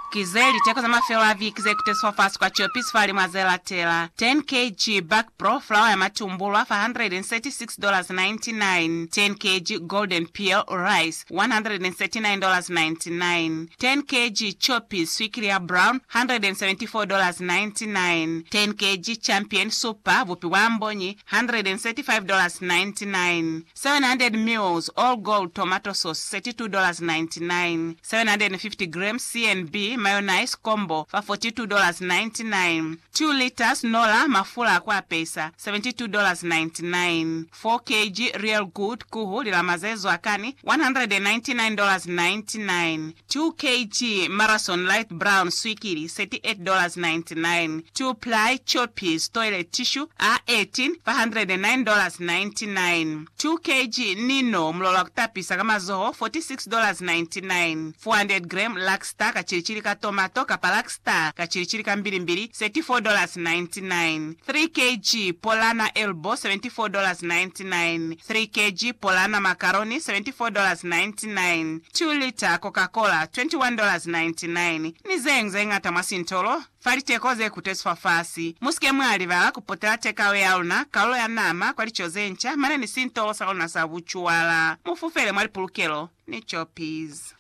Kizeli teko za mafelo avi kizekute sofas kwa chopis fali mwazela tela. 10 kg Back Pro flour ya matumbulwa $136.99. 10 kg Golden Peel rice $139.99. 10 kg Choppies Swikilia Brown $174.99. 10 kg Champion Super Vupi Wambonyi $135.99. 700 mils All Gold Tomato Sauce $32.99. 750 grams C&B Mayonnaise Combo for $42.99. 2 liters Nola mafula kwa pesa $72.99. 4 kg Real Good Kuhu lila mazezo akani $199.99. 2 kg Marathon Light Brown Swikiri $38.99. 2 ply Choppies Toilet Tissue R18 $109.99. 2 kg Nino mlola kutapisa kama zoho $46.99. 400 gram Lakstar kachirichiri ka tomato kapa Lakstar kachirichiri ka mbilimbili $34.99. 3 kg Polana Elbow $74.99. 3 kg Polana Macaroni $74.99. 2 liter Coca-Cola $21.99. Nizenze ngata masintolo fali tekoze kuteswa fasi. Musike mwali vala kupotela tekawe yauna kalo ya nama kwa lichozencha maneni sintolo sauna sabuchuwala. Mufufele mwali pulukelo ni Choppies.